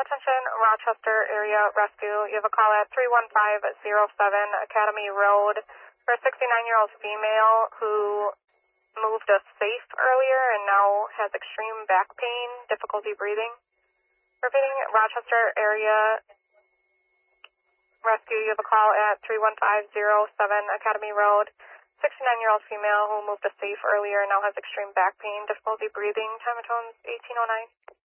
Attention, Rochester area rescue. You have a call at 31507 Academy Road for a 69-year-old female who moved a safe earlier and now has extreme back pain, difficulty breathing. Repeating, Rochester area rescue. You have a call at 31507 Academy Road. 69-year-old female who moved a safe earlier and now has extreme back pain, difficulty breathing. Time of tones 1809.